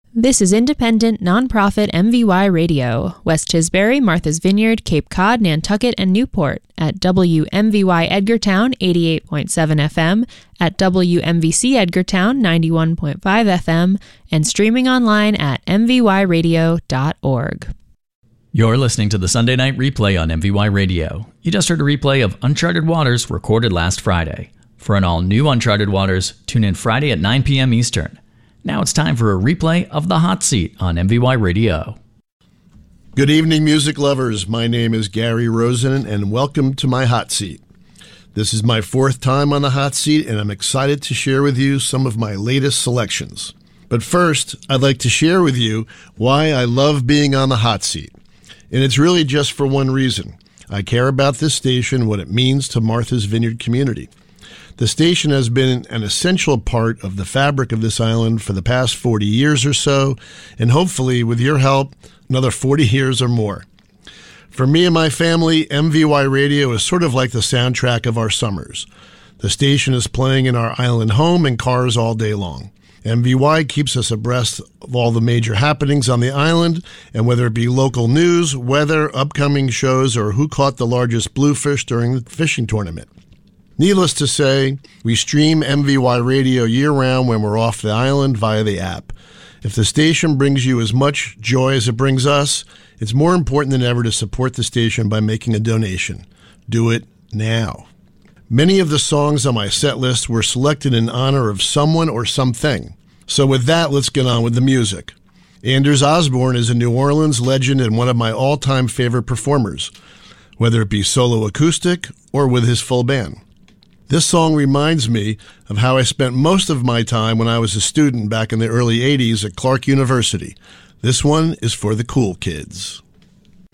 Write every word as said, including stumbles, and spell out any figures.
This is independent, nonprofit M V Y Radio, West Tisbury, Martha's Vineyard, Cape Cod, Nantucket, and Newport at W M V Y Edgartown eighty-eight point seven F M, at W M V C Edgartown ninety-one point five F M, and streaming online at m v y radio dot org. You're listening to the Sunday Night Replay on M V Y Radio. You just heard a replay of Uncharted Waters recorded last Friday. For an all-new Uncharted Waters, tune in Friday at nine p.m. Eastern. Now it's time for a replay of The Hot Seat on M V Y Radio. Good evening, music lovers. My name is Gary Rosen, and welcome to my Hot Seat. This is my fourth time on the Hot Seat, and I'm excited to share with you some of my latest selections. But first, I'd like to share with you why I love being on the Hot Seat. And it's really just for one reason. I care about this station, what it means to Martha's Vineyard community. The station has been an essential part of the fabric of this island for the past forty years or so, and hopefully, with your help, another forty years or more. For me and my family, M V Y Radio is sort of like the soundtrack of our summers. The station is playing in our island home and cars all day long. M V Y keeps us abreast of all the major happenings on the island, and whether it be local news, weather, upcoming shows, or who caught the largest bluefish during the fishing tournament. Needless to say, we stream M V Y Radio year-round when we're off the island via the app. If the station brings you as much joy as it brings us, it's more important than ever to support the station by making a donation. Do it now. Many of the songs on my set list were selected in honor of someone or something. So with that, let's get on with the music. Anders Osborne is a New Orleans legend and one of my all-time favorite performers, whether it be solo acoustic or with his full band. This song reminds me of how I spent most of my time when I was a student back in the early eighties at Clark University. This one is for the cool kids.